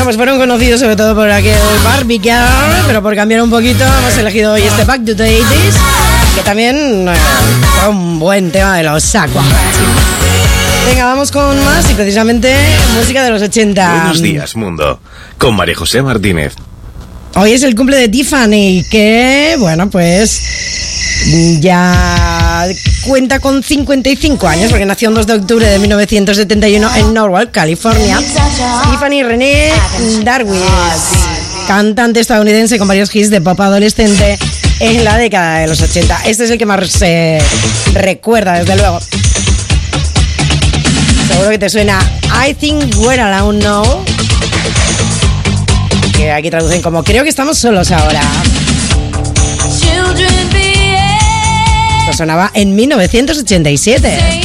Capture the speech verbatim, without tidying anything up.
pues fueron conocidos sobre todo por aquel Barbie Girl, pero por cambiar un poquito hemos elegido hoy este Back to the eighties, que también eh, fue un buen tema de los Aqua. Venga, vamos con más y precisamente música de los ochenta. Buenos días, mundo, con María José Martínez. Hoy es el cumple de Tiffany, que, bueno, pues ya cuenta con cincuenta y cinco años, porque nació el dos de octubre de mil novecientos setenta y uno en Norwalk, California. Tiffany Renee Darwin, cantante estadounidense con varios hits de pop adolescente en la década de los ochenta. Este es el que más se recuerda, desde luego. Seguro que te suena I Think We're Alone Now, que aquí traducen como creo que estamos solos ahora. Esto sonaba en mil novecientos ochenta y siete.